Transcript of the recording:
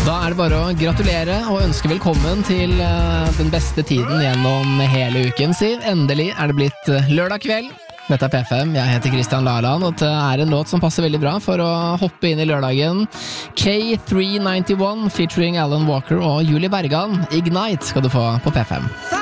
Da det bare å gratulere og ønske velkommen til den beste tiden gjennom hele uken, Siv. Endelig det blitt lørdag kveld. Dette P5, jeg heter Christian Laland, og det en låt som passer veldig bra for å hoppe inn i lørdagen. K391 featuring Alan Walker og Julie Bergan. Ignite skal du få på P5.